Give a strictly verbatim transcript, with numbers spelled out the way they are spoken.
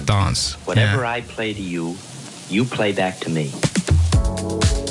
dance. Whatever yeah. I play to you, you play back to me.